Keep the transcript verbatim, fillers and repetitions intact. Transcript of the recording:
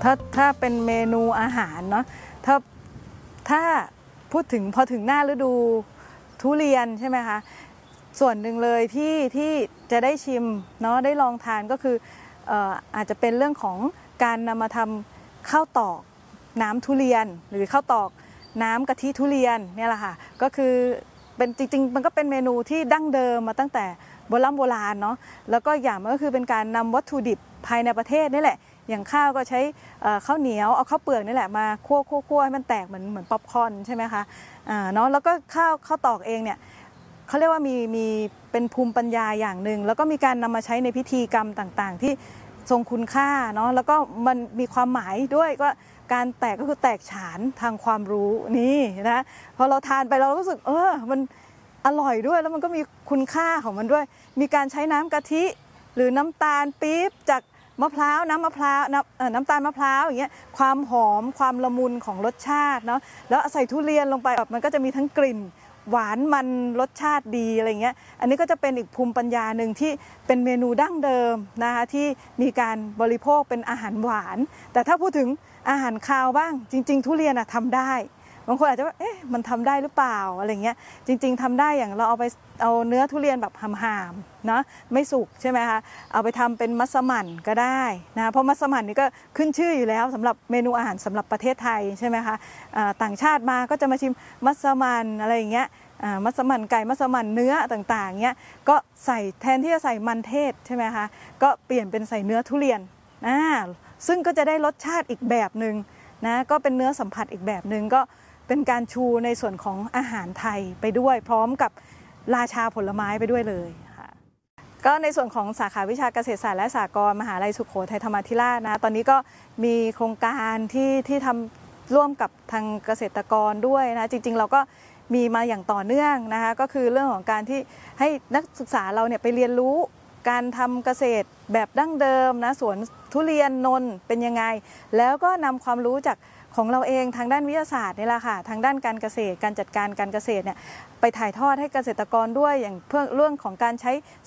ถ้าถ้าเป็นเมนูอาหารเนาะถ้าถ้าพูดถึงพอถึงหน้าฤดูทุเรียนใช่ไหมคะส่วนหนึ่งเลยที่ที่จะได้ชิมเนาะได้ลองทานก็คือเอ่ออาจจะเป็นเรื่องของการนำมาทำข้าวตอกน้ำทุเรียนหรือข้าวตอกน้ำกะทิทุเรียนเนี่ยแหละค่ะก็คือเป็นจริงๆมันก็เป็นเมนูที่ดั้งเดิมมาตั้งแต่โบราณโบราณเนาะแล้วก็อย่างมันก็คือเป็นการนำวัตถุดิบภายในประเทศนี่แหละอย่างข้าวก็ใช้ข้าวเหนียวเอาข้าวเปลือกนี่แหละมาคั่วคั่วคั่วให้มันแตกเหมือนเหมือนป๊อปคอร์นใช่ไหมคะอ่าเนาะแล้วก็ข้าวข้าวตอกเองเนี่ยเขาเรียกว่ามีมีเป็นภูมิปัญญาอย่างหนึ่งแล้วก็มีการนำมาใช้ในพิธีกรรมต่างๆที่ทรงคุณค่าเนาะแล้วก็มันมีความหมายด้วยก็การแตกก็คือแตกฉานทางความรู้นี่นะพอเราทานไปเรารู้สึกเออมันอร่อยด้วยแล้วมันก็มีคุณค่าของมันด้วยมีการใช้น้ำกะทิหรือน้ำตาลปี๊บจากมะพร้าวน้ำมะพร้าวน้ำน้ำตาลมะพร้าวอย่างเงี้ยความหอมความละมุนของรสชาติเนาะแล้วใส่ทุเรียนลงไปมันก็จะมีทั้งกลิ่นหวานมันรสชาติดีอะไรเงี้ยอันนี้ก็จะเป็นอีกภูมิปัญญาหนึ่งที่เป็นเมนูดั้งเดิมนะคะที่มีการบริโภคเป็นอาหารหวานแต่ถ้าพูดถึงอาหารคาวบ้างจริงๆทุเรียนอะทำได้บางคนอาจจะว่าเอ๊ะมันทำได้หรือเปล่าอะไรเงี้ยจริงๆทำได้อย่างเราเอาไปเอาเนื้อทุเรียนแบบห่ามๆเนาะไม่สุกใช่ไหมคะเอาไปทำเป็นมัสมั่นก็ได้นะเพราะมัสมั่นนี่ก็ขึ้นชื่ออยู่แล้วสำหรับเมนูอาหารสำหรับประเทศไทยใช่ไหมคะต่างชาติมาก็จะมาชิมมัสมั่นอะไรอย่างเงี้ยมัสมั่นไก่มัสมั่นเนื้อต่างๆเงี้ยก็ใส่แทนที่จะใส่มันเทศใช่ไหมคะก็เปลี่ยนเป็นใส่เนื้อทุเรียนอ่าซึ่งก็จะได้รสชาติอีกแบบหนึ่งนะก็เป็นเนื้อสัมผัสอีกแบบหนึ่งก็เป็นการชูในส่วนของอาหารไทยไปด้วยพร้อมกับราชาผลไม้ไปด้วยเลยค่ะก็ในส่วนของสาขาวิชาเกษตรศาสตร์และสหกรณ์มหาลัยสุโขทัยธรรมาธิราชนะตอนนี้ก็มีโครงการที่ที่ทำร่วมกับทางเกษตรกรด้วยนะจริงๆเราก็มีมาอย่างต่อเนื่องนะคะก็คือเรื่องของการที่ให้นักศึกษาเราเนี่ยไปเรียนรู้การทำเกษตรแบบดั้งเดิมนะสวนทุเรียนนนท์เป็นยังไงแล้วก็นำความรู้จากของเราเองทางด้านวิทยาศาสตร์นี่แหละค่ะทางด้านการเกษตรการจัดการการเกษตรเนี่ยไปถ่ายทอดให้เกษตรกรด้วยอย่างเพื่อเรื่องของการใช้